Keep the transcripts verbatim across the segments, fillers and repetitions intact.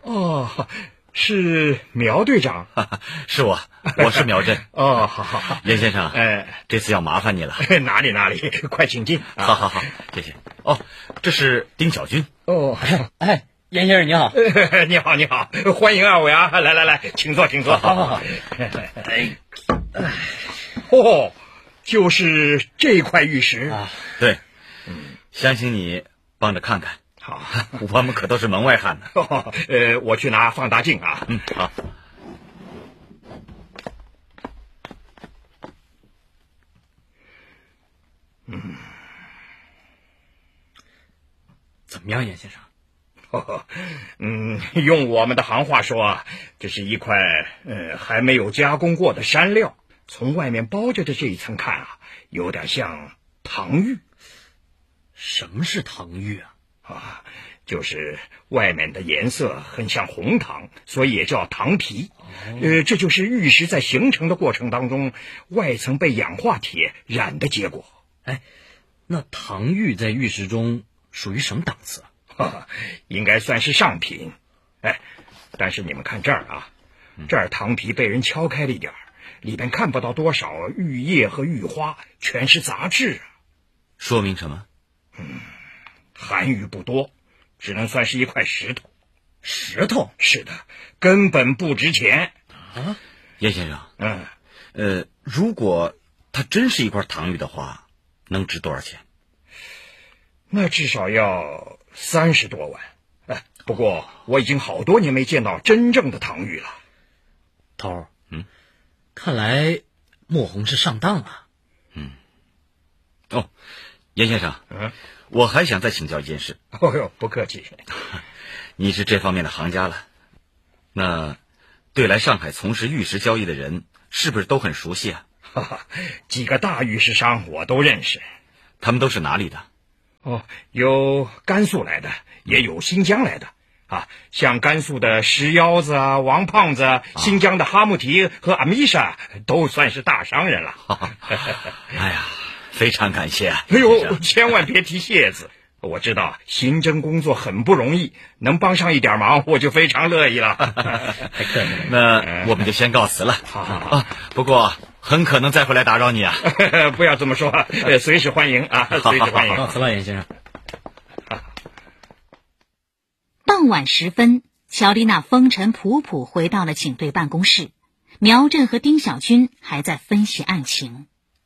哦，是苗队长。 是我，我是苗震。 哦，好好好， 严先生， 哎， 这次要麻烦你了。 哪里哪里，快请进。啊、 好好好，谢谢。哦，这是丁小军。 哦， 哎，严先生你好。 你好你好，欢迎二位啊！来来来，请坐请坐。 好好好。 哎，哦，就是这块玉石啊，对，嗯，相信你帮着看看。 好， 我们可都是门外汉呢。 哦。呃，我去拿放大镜啊。 嗯，好。 嗯， 怎么样，严先生？ 哦，嗯，用我们的行话说，这是一块呃还没有加工过的山料，从外面包着的这一层看啊，有点像糖玉。 什么是糖玉啊？ 啊，就是外面的颜色很像红糖，所以也叫糖皮。哦、呃，这就是玉石在形成的过程当中，外层被氧化铁染的结果。 哎，那糖玉在玉石中属于什么档次啊？ 哈，应该算是上品。哎，但是你们看这儿啊，这儿糖皮被人敲开了一点，里边看不到多少玉叶和玉花，全是杂质啊。 说明什么？ 嗯，含玉不多，只能算是一块石头。 石头？ 是的，根本不值钱啊。严先生， 嗯， 呃，如果它真是一块糖玉的话，能值多少钱？ 那至少要三十多万。哎，不过我已经好多年没见到真正的糖玉了。 头儿，嗯，看来莫红是上当了。 嗯。哦，严先生， 嗯， 我还想再请教一件事。 哦哟，不客气。 你是这方面的行家了，那对来上海从事玉石交易的人，是不是都很熟悉啊？ 哈哈，几个大玉石商我都认识。 他们都是哪里的？ 哦，有甘肃来的，也有新疆来的。啊，像甘肃的石腰子啊、王胖子，啊、新疆的哈木提和阿米莎，都算是大商人了。 哎呀，非常感谢啊！ 哎呦，千万别提谢字。我知道刑侦工作很不容易，能帮上一点忙，我就非常乐意了。 太客气了。 那我们就先告辞了。 好好好。 啊，不过很可能再回来打扰你啊。 不要这么说，随时欢迎啊，随时欢迎。 告辞了，严先生。 傍晚时分，乔丽娜风尘仆仆回到了警队办公室，苗震和丁小军还在分析案情。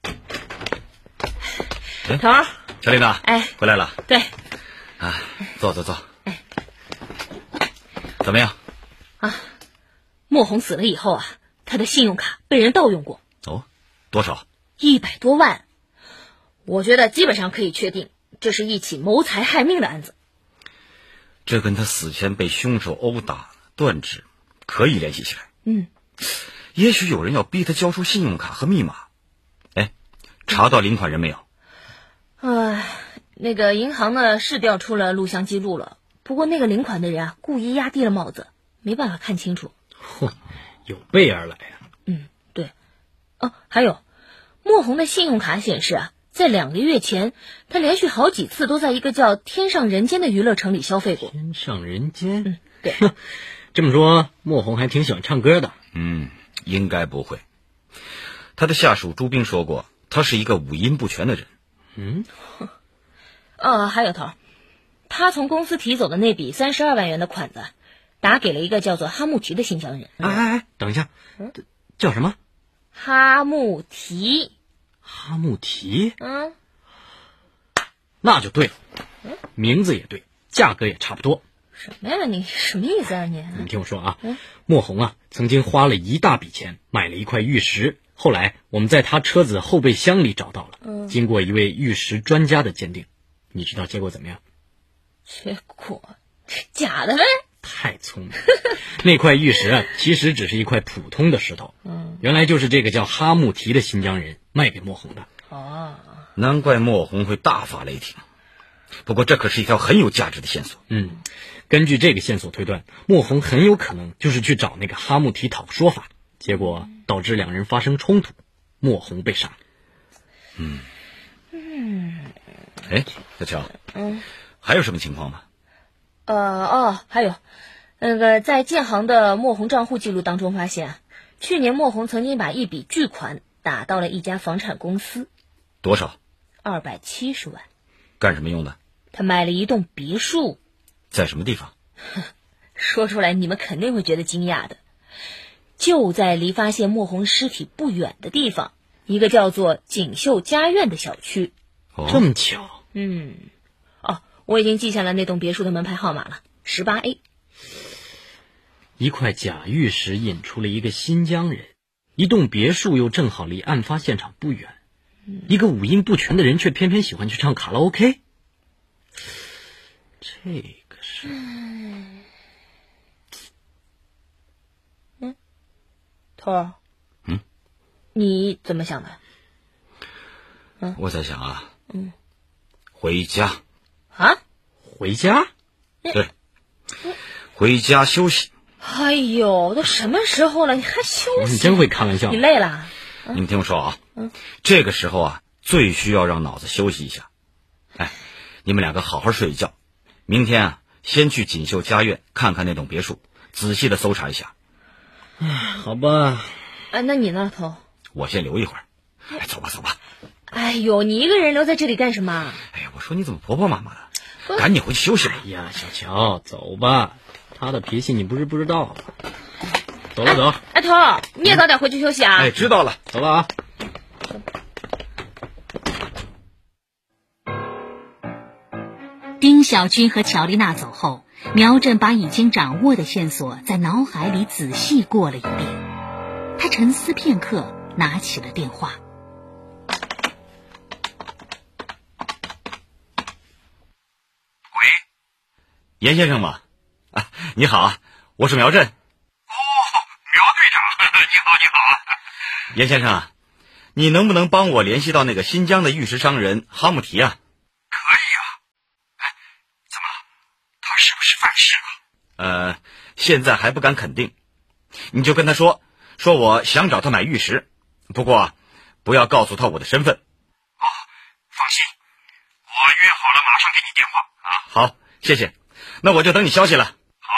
头儿， 乔丽娜， 哎， 回来了。 对， 啊，坐坐坐。 哎， 怎么样？ 啊，莫红死了以后啊，他的信用卡被人盗用过。 哦，多少？ 一百多万。我觉得基本上可以确定，这是一起谋财害命的案子。 这跟他死前被凶手殴打、断指可以联系起来。 嗯， 也许有人要逼他交出信用卡和密码。哎，查到领款人没有？ 哎，那个银行呢是调出了录像记录了，不过那个领款的人啊故意压低了帽子，没办法看清楚。 嚯，有备而来啊！ 嗯，对。哦，还有，莫红的信用卡显示啊，在两个月前，他连续好几次都在一个叫天上人间的娱乐城里消费过。 天上人间？ 嗯，对。 这么说，莫红还挺喜欢唱歌的。 嗯，应该不会。他的下属朱兵说过，他是一个五音不全的人。 嗯。 哦，还有头，他从公司提走的那笔三十二万元的款子，打给了一个叫做哈木提的新疆人。 哎哎哎，等一下，嗯、叫什么？ 哈木提。 哈木提？ 嗯， 那就对了，名字也对，价格也差不多。 什么呀？你什么意思啊你？ 你听我说啊， 嗯、 莫红啊，曾经花了一大笔钱买了一块玉石，后来我们在他车子后备箱里找到了。 嗯， 经过一位玉石专家的鉴定，你知道结果怎么样？ 结果假的呗。 太聪明了，那块玉石啊，其实只是一块普通的石头。 嗯， 原来就是这个叫哈木提的新疆人卖给莫红的。 哦， 难怪莫红会大发雷霆。不过这可是一条很有价值的线索。 嗯，根据这个线索推断，莫红很有可能就是去找那个哈木提讨说法，结果导致两人发生冲突，莫红被杀。 嗯嗯， 哎，小乔， 嗯， 还有什么情况吗？ 呃哦，还有， 那个在建行的莫红账户记录当中发现，去年莫红曾经把一笔巨款打到了一家房产公司。 多少？ 二百七十万。 干什么用的？ 他买了一栋别墅。 在什么地方？ 说出来你们肯定会觉得惊讶的，就在离发现莫红尸体不远的地方，一个叫做锦绣家苑的小区。 哦， 这么巧？ 嗯，哦，我已经记下了那栋别墅的门牌号码了，十八 A。 一块假玉石引出了一个新疆人，一栋别墅又正好离案发现场不远，一个五音不全的人却偏偏喜欢去唱卡拉 OK。这个是， 嗯，头儿， 嗯， 你怎么想的？ 嗯，我在想啊， 嗯， 回家。 啊？ 回家？ 对，回家休息。 哎呦，都什么时候了，你还休息？ 你真会开玩笑。 你累了？ 你们听我说啊， 嗯， 这个时候啊，最需要让脑子休息一下。哎，你们两个好好睡一觉，明天啊，先去锦绣家苑看看那栋别墅，仔细的搜查一下。 唉，好吧。 啊，那你呢，头？ 我先留一会儿。哎，走吧，走吧。 哎呦，你一个人留在这里干什么？ 哎呀，我说你怎么婆婆妈妈的？赶紧回去休息吧。 哎呀，小乔，走吧。他的脾气你不是不知道。走了，走。 哎，哎头，你也早点回去休息啊。 哎，知道了， 走了啊。 丁小军和乔丽娜走后，苗振把已经掌握的线索在脑海里仔细过了一遍。他沉思片刻，拿起了电话。 喂， 严先生吗？啊，你好啊，我是苗振。 哦，苗队长，你好，你好。 严先生啊，你能不能帮我联系到那个新疆的玉石商人哈木提啊？ 可以啊。哎，怎么，他是不是犯事了？ 呃，现在还不敢肯定。你就跟他说，说我想找他买玉石，不过不要告诉他我的身份。 哦，放心，我约好了，马上给你电话啊。 好，谢谢。那我就等你消息了。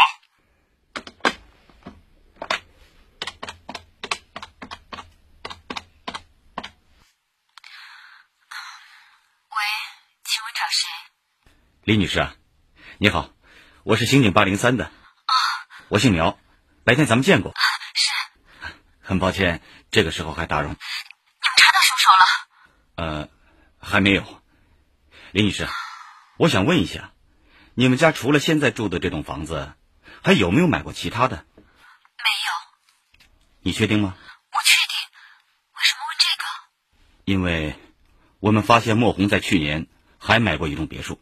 李女士啊，你好，我是刑警八零三的。 哦， 我姓苗，白天咱们见过。 是。 很抱歉，这个时候还打扰。你们查到凶手了？ 呃，还没有。李女士，我想问一下，你们家除了现在住的这栋房子，还有没有买过其他的？ 没有。 你确定吗？ 我确定。为什么问这个？ 因为我们发现莫红在去年还买过一栋别墅。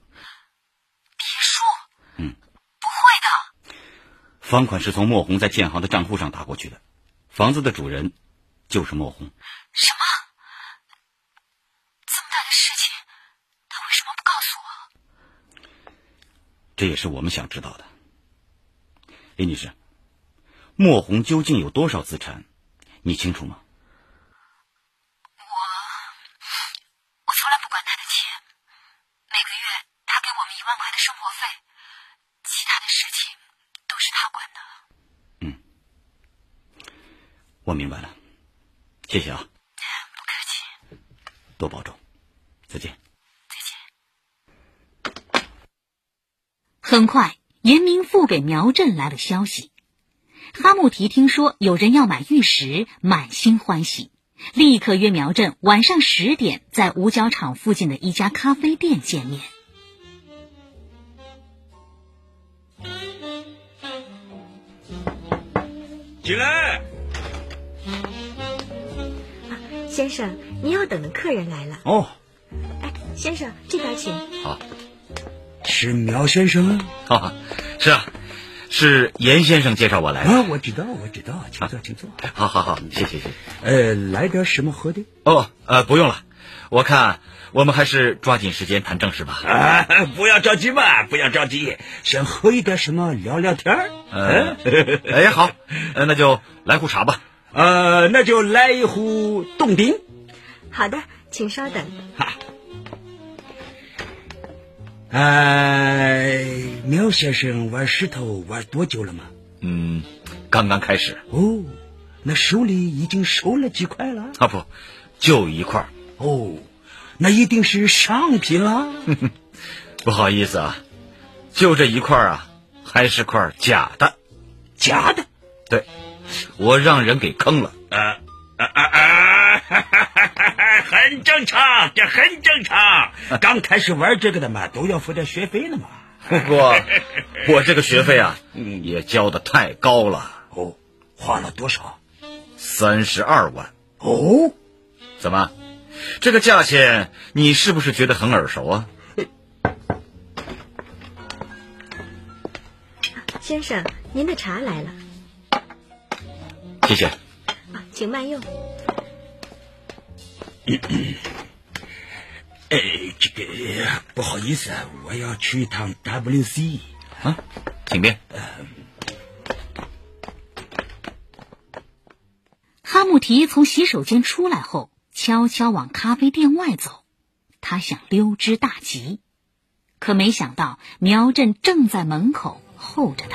嗯， 不会的。 房款是从莫红在建行的账户上打过去的，房子的主人就是莫红。 什么？这么大的事情，他为什么不告诉我？ 这也是我们想知道的。李女士，莫红究竟有多少资产，你清楚吗？ 我我从来不管他的钱，每个月他给我们一万块的生活费。其他的事情都是他管的。 嗯，我明白了，谢谢啊。 不客气。 多保重，再见。 再见。 很快，严明富给苗振来了消息。哈木提听说有人要买玉石，满心欢喜，立刻约苗振晚上十点在五角场附近的一家咖啡店见面。 进来。 啊，先生，您要等的客人来了。 哦。 哎，先生，这边请。 好。 是苗先生？ 哈哈，是啊，是严先生介绍我来的。 啊，我知道，我知道，请坐，请坐。 好好好，谢谢谢谢。 呃，来点什么喝的？ 哦，呃，不用了，我看我们还是抓紧时间谈正事吧。 啊，不要着急嘛，不要着急，先喝一点什么，聊聊天儿。 呃，哎，好，呃，那就来壶茶吧。 呃，那就来一壶冻顶。 好的，请稍等。 哈。哎，苗先生玩石头玩多久了吗？ 嗯，刚刚开始。 哦，那手里已经收了几块了？ 啊不，就一块。 哦，那一定是上品了。 不好意思啊，就这一块啊，还是块假的。 假的？ 对，我让人给坑了。 啊啊啊啊！很正常，这很正常。 刚开始玩这个的嘛，都要付点学费的嘛。 不过，我这个学费啊，嗯、也交的太高了。 哦，花了多少？ 三十二万。 哦， 怎么？这个价钱你是不是觉得很耳熟啊？ 先生，您的茶来了。 谢谢。 啊，请慢用。 哎，这个不好意思啊，我要去一趟 W C 啊，请便。 哈木提从洗手间出来后，悄悄往咖啡店外走，他想溜之大吉，可没想到苗振正在门口候着他。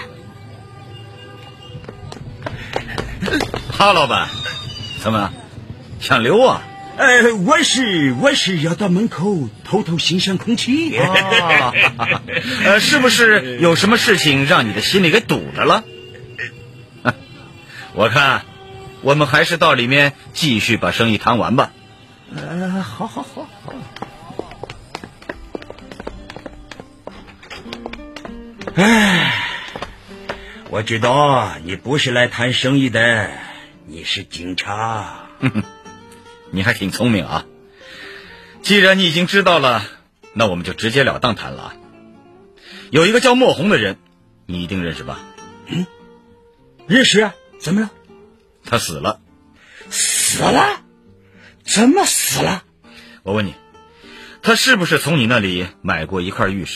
哈，老板，怎么想溜啊？ 呃，我是我是要到门口透透新鲜空气。 啊、呃，是不是有什么事情让你的心里给堵着了？我看我们还是到里面继续把生意谈完吧。 呃，好好好好。唉，我知道你不是来谈生意的，你是警察。 你还挺聪明啊！既然你已经知道了，那我们就直截了当谈了。有一个叫莫红的人，你一定认识吧？ 嗯，认识啊。怎么了？ 他死了。 死了？怎么死了？ 我问你，他是不是从你那里买过一块玉石？